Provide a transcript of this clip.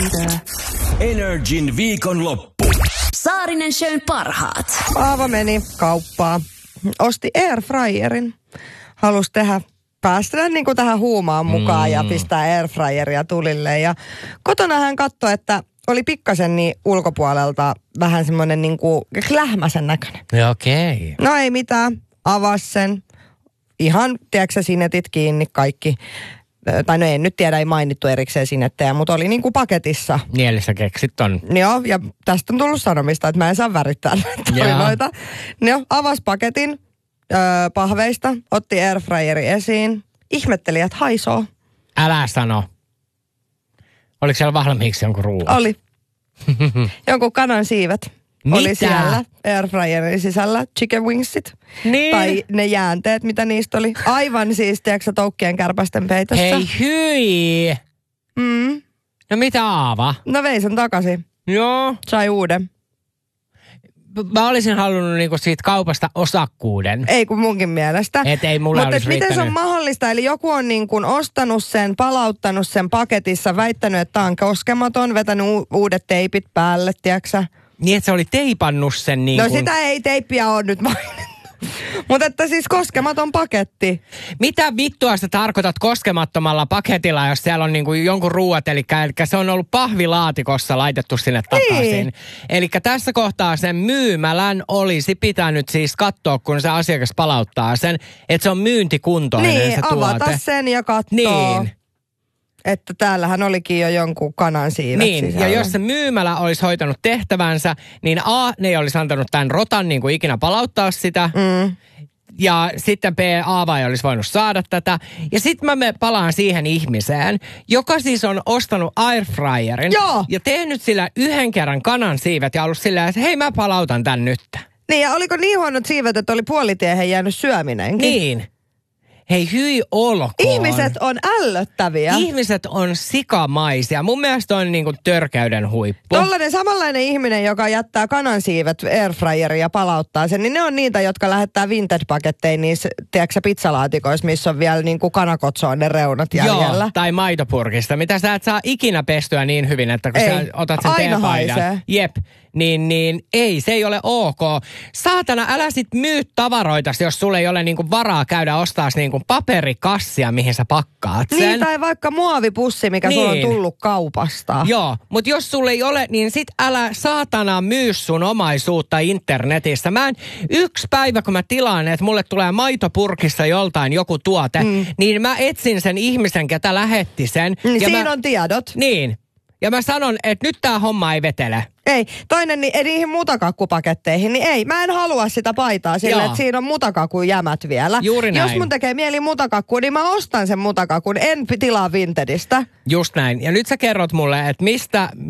Energin viikonloppu. Saarinen Shown parhaat. Aava meni kauppaan. Osti airfryerin. Halusi päästä niin kuin tähän huumaan mukaan ja pistää airfryeria tulille. Ja kotona hän katsoi, että oli pikkasen niin ulkopuolelta vähän semmoinen niin kuin klähmäsen näköinen. Okei. No ei mitään. Avasi sen. Ihan, tiedätkö sinetit kiinni kaikki. Tai no en nyt tiedä, ei mainittu erikseen sinettejä, mutta oli niin kuin paketissa. Nielissä keksit on. Joo, ja tästä on tullut sanomista, että mä en saa värittää tarinoita. Joo, avasi paketin pahveista, otti airfryeri esiin, ihmetteli, että haisoo. Älä sano. Oliko siellä valmiiksi jonkun ruoan? Oli. Jonkun kanan siivet. Mitä? Oli siellä airfryerin sisällä chicken wingsit. Niin. Tai ne jäänteet, mitä niistä oli. Aivan siis, tiedätkö toukkien kärpästen peitossa. Hei hyi! Mm. No mitä Aava? No vei sen takaisin. Joo. Sai uuden. Mä olisin halunnut niinku siitä kaupasta osakkuuden. Ei kun munkin mielestä. Et ei mulle Mutta olisi miten se on riittänyt. mahdollista? Eli joku on niin kuin ostanut sen, palauttanut sen paketissa, väittänyt, että tämä on koskematon, vetänyt uudet teipit päälle, tiedätkö? Niin, että se oli teipannut sen niin No kuin... sitä ei teippiä ole nyt mainittu. Mutta että siis koskematon paketti. Mitä vittua sä tarkoitat koskemattomalla paketilla, jos siellä on niinku jonkun ruuat, eli se on ollut pahvilaatikossa laitettu sinne takaisin. Niin. Eli tässä kohtaa sen myymälän olisi pitänyt siis katsoa, kun se asiakas palauttaa sen, että se on myyntikuntoinen Niin, se tuote. avata sen ja katsoa. Niin. Että täällähän olikin jo jonkun kanan siivet Niin, sisällä. ja jos se myymälä olisi hoitanut tehtävänsä, niin A, ne ei olisi antanut tämän rotan niin kuin ikinä palauttaa sitä. Ja sitten B, Aava ei olisi voinut saada tätä. Ja sitten mä palaan siihen ihmiseen, joka siis on ostanut airfryerin. Joo. Ja tehnyt sillä yhden kerran kanan siivet ja ollut silleen, että hei mä palautan tän nyt. Niin, ja oliko niin huonot siivet, että oli puolitiehen jäänyt syöminenkin? Niin. Hei, hyi olkoon. Ihmiset on ällöttäviä. Ihmiset on sikamaisia. Mun mielestä on niinku törkeyden huippu. Tollainen samanlainen ihminen, joka jättää kanansiivet airfryeriin ja palauttaa sen, niin ne on niitä, jotka lähettää vintage-paketteja niissä, tiedätkö pizzalaatikoissa, missä on vielä niin kuin kanakotsoon ne reunat jäljellä. Joo, tai maitopurkista, mitä sä et saa ikinä pestyä niin hyvin, että kun ei, sä otat sen aina teepaidan. haisee. Jep, niin ei, se ei ole ok. Saatana, älä sit myy tavaroita, jos sulle ei ole niinku varaa käydä ostaa niinku paperikassia, mihin sä pakkaat sen. Niin, tai vaikka muovipussi, mikä sulla on tullut kaupasta. Joo, mutta jos sulle ei ole, niin sit älä saatana myy sun omaisuutta internetissä. Yksi päivä, kun mä tilaan, että mulle tulee maitopurkissa joltain joku tuote, niin mä etsin sen ihmisen, ketä lähetti sen. Niin, ja siinä on tiedot. Niin. Ja mä sanon, että nyt tää homma ei vetele. Ei. Toinen, niin niihin mutakakkupaketteihin, niin ei. Mä en halua sitä paitaa sillä, että siinä on mutakakujämät vielä. Juuri näin. Jos mun tekee mieli mutakakku, niin mä ostan sen mutakakun. En tilaa Vintedistä. Just näin. Ja nyt sä kerrot mulle, että